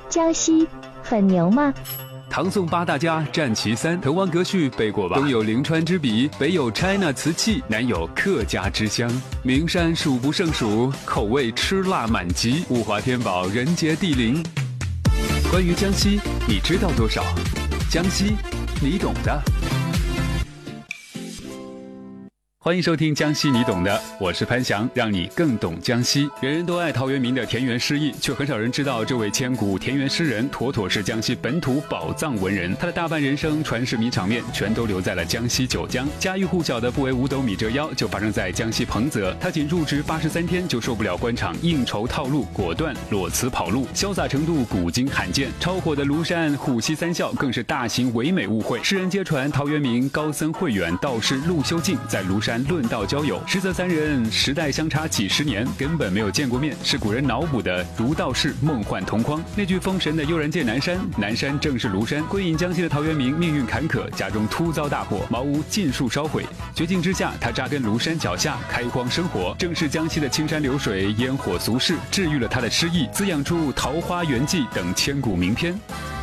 江西很牛吗？ 唐宋八大家占其三，滕王阁序背过吧？东有临川之笔，北有 China 瓷器，南有客家之乡。名山数不胜数，口味吃辣满级，物华天宝，人杰地灵。关于江西，你知道多少？江西，你懂的。欢迎收听江西你懂的，我是潘翔，让你更懂江西。人人都爱陶渊明的田园诗意，却很少人知道这位千古田园诗人妥妥是江西本土宝藏文人。他的大半人生传世名场面全都留在了江西九江。家喻户晓的不为五斗米折腰就发生在江西彭泽。他仅入职83天就受不了官场应酬套路，果断裸辞跑路，潇洒程度古今罕见。超火的庐山虎溪三校更是大型唯美误会。世人皆传陶渊明、高僧慧远、道士陆修静在庐山论道交友，实则三人时代相差几十年，根本没有见过面，是古人脑补的儒道士梦幻同框。那句封神的悠然见南山，南山正是庐山。归隐江西的陶渊明命运坎坷，家中突遭大火，茅屋尽数烧毁。绝境之下，他扎根庐山脚下，开荒生活。正是江西的青山流水、烟火俗世，治愈了他的诗意，滋养出《桃花源记》等千古名篇。